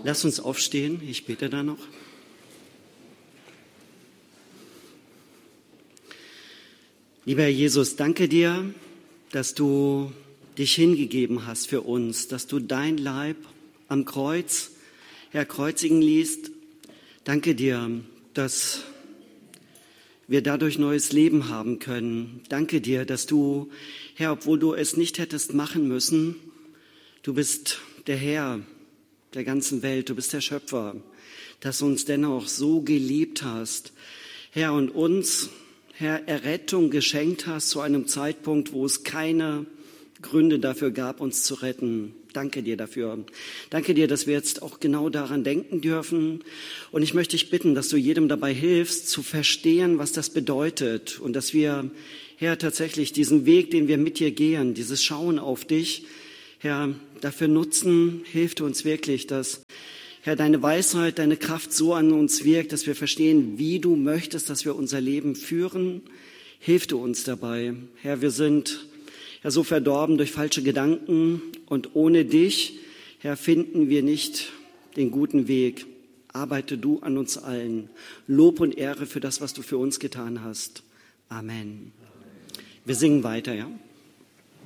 Lass uns aufstehen, ich bete da noch. Lieber Herr Jesus, danke dir, dass du dich hingegeben hast für uns, dass du dein Leib am Kreuz, Herr, kreuzigen ließt. Danke dir, dass wir dadurch neues Leben haben können. Danke dir, dass du, Herr, obwohl du es nicht hättest machen müssen, du bist der Herr der ganzen Welt, du bist der Schöpfer, dass du uns dennoch so geliebt hast, Herr, und uns, Herr, Errettung geschenkt hast zu einem Zeitpunkt, wo es keine Gründe dafür gab, uns zu retten. Danke dir dafür. Danke dir, dass wir jetzt auch genau daran denken dürfen. Und ich möchte dich bitten, dass du jedem dabei hilfst, zu verstehen, was das bedeutet. Und dass wir, Herr, tatsächlich diesen Weg, den wir mit dir gehen, dieses Schauen auf dich, Herr, dafür nutzen. Hilf du uns wirklich, dass, Herr, deine Weisheit, deine Kraft so an uns wirkt, dass wir verstehen, wie du möchtest, dass wir unser Leben führen. Hilf du uns dabei. Herr, wir sind ja so verdorben durch falsche Gedanken und ohne dich, Herr, finden wir nicht den guten Weg. Arbeite du an uns allen. Lob und Ehre für das, was du für uns getan hast. Amen. Wir singen weiter, ja?